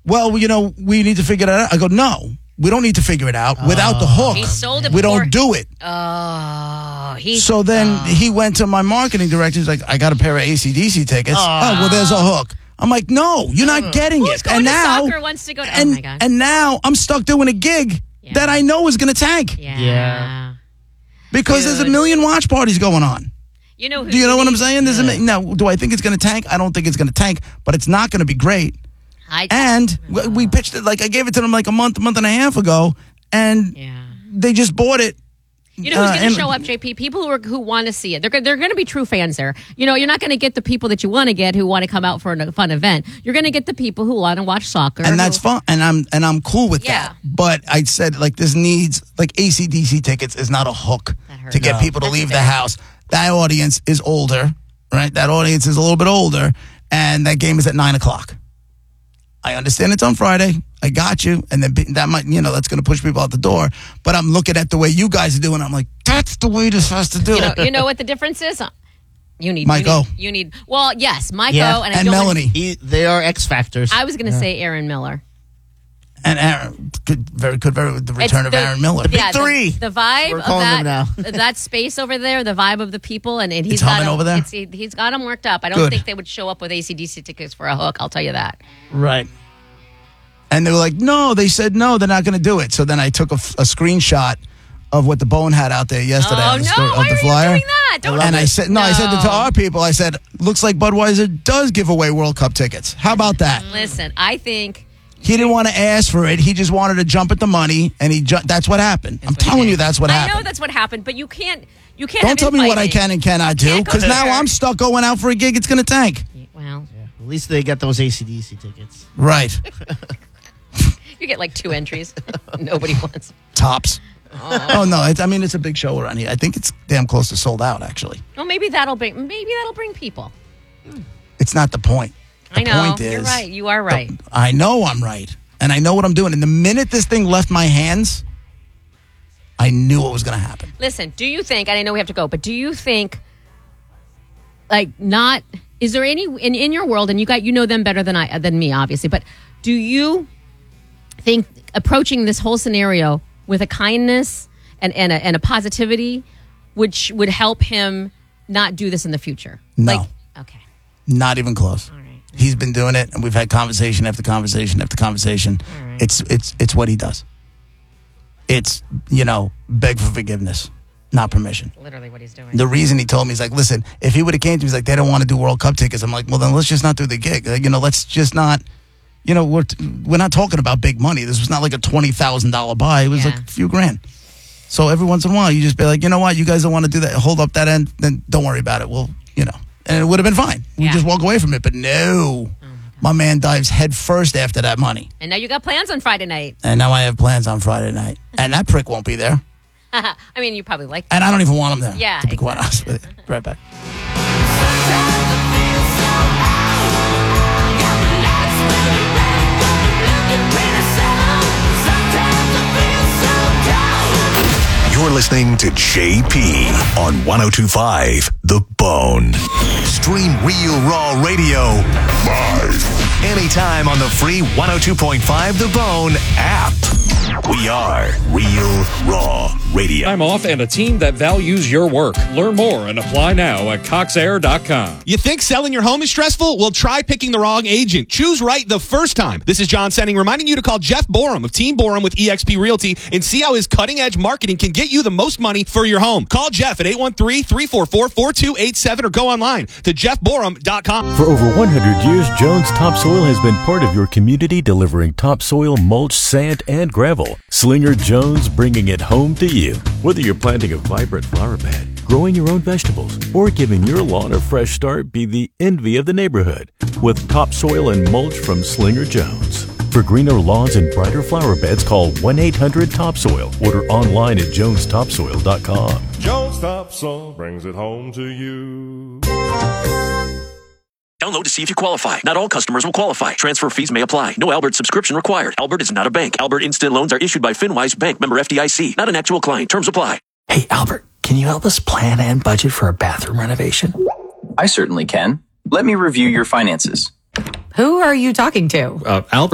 well, we need to figure it out. I go, no, we don't need to figure it out. Without the hook, he sold it we don't do it. So then he went to my marketing director. He's like, I got a pair of AC/DC tickets. Oh, well, there's a hook. I'm like, no, you're not getting Who's it. going And to now, soccer wants to go to, and, oh my God. and now I'm stuck doing a gig that I know is going to tank. Yeah. Because there's a million watch parties going on. You know who Do you know what I'm saying? Now, do I think it's going to tank? I don't think it's going to tank, but it's not going to be great. We pitched it, like I gave it to them like a month and a half ago, and they just bought it. You know who's going to show up, JP? People who want to see it. They're going to be true fans there. You're not going to get the people that you want to get who want to come out for a fun event. You're going to get the people who want to watch soccer. And that's fun. And I'm cool with that. But I said, like, this needs, like, AC/DC tickets is not a hook to get people to leave the house. That audience is older, right? That audience is a little bit older, and that game is at 9 o'clock. I understand it's on Friday. I got you. And then that might, that's going to push people out the door. But I'm looking at the way you guys are doing. I'm like, that's the way this has to do it. You know what the difference is? You need Mike O. You need, well, yes, Mike O. And Melanie. They are X factors. I was going to say Aaron Miller. And Aaron, the return of Aaron Miller. The big three. The vibe We're calling them of that space over there, the vibe of the people, and he's got humming over there? He's got them worked up. I don't think they would show up with AC/DC tickets for a hook, I'll tell you that. Right. And they were like, no, they said no, they're not going to do it. So then I took a screenshot of what the Bone had out there yesterday why of the are flyer. you doing that? I said to our people, I said, looks like Budweiser does give away World Cup tickets. How about that? Listen, I think he didn't want to ask for it. He just wanted to jump at the money, and that's what happened. I'm telling you, that's what happened. I know that's what happened, but you can't. Don't tell me what I can and cannot do, because now I'm stuck going out for a gig. It's going to tank. Well, at least they got those AC/DC tickets. Right. You get like 2 entries. Nobody wants. Tops. Oh no! It's a big show around here. I think it's damn close to sold out, actually. Well, maybe that'll bring people. It's not the point. I know. Point is, you're right. You are right. I know I'm right, and I know what I'm doing. And the minute this thing left my hands, I knew what was going to happen. Listen, do you think? And I know we have to go, but do you think, is there any in your world? And you know them better than me, obviously. But do you think approaching this whole scenario with a kindness and a positivity, which would help him not do this in the future? No. Okay. Not even close. All right. He's been doing it, and we've had conversation after conversation after conversation. All right. It's what he does. It's, beg for forgiveness, not permission. Literally what he's doing. The reason he told me, he's like, listen, if he would have came to me, he's like, they don't want to do World Cup tickets. I'm like, well, then let's just not do the gig. Let's just not, we're not talking about big money. This was not like a $20,000 buy. It was like a few grand. So every once in a while, you just be like, you know what, you guys don't want to do that. Hold up that end, then don't worry about it. Well, and it would have been fine. We just walk away from it. But no, my man dives head first after that money. And now you got plans on Friday night. And now I have plans on Friday night. And that prick won't be there. You probably like that. And I don't even want him there. Yeah, to be quite honest with you. Right back. You're listening to JP on 102.5 The Bone. Stream Real Raw Radio live anytime on the free 102.5 The Bone app. We are Real Raw Radio. Time off and a team that values your work. Learn more and apply now at coxair.com. You think selling your home is stressful? Well, try picking the wrong agent. Choose right the first time. This is John Senning reminding you to call Jeff Borum of Team Borum with eXp Realty and see how his cutting-edge marketing can get you the most money for your home. Call Jeff at 813-344-4287 or go online to jeffborum.com. For over 100 years, Jones Topsoil has been part of your community, delivering topsoil, mulch, sand, and gravel. Slinger Jones, bringing it home to you. Whether you're planting a vibrant flower bed, growing your own vegetables, or giving your lawn a fresh start, be the envy of the neighborhood with topsoil and mulch from Slinger Jones. For greener lawns and brighter flower beds, call 1-800-TOPSOIL. Order online at jonestopsoil.com. Jones Topsoil brings it home to you. Download to see if you qualify. Not all customers will qualify. Transfer fees may apply. No Albert subscription required. Albert is not a bank. Albert Instant Loans are issued by FinWise Bank, member FDIC. Not an actual client. Terms apply. Hey, Albert, can you help us plan and budget for a bathroom renovation? I certainly can. Let me review your finances. Who are you talking to? Albert.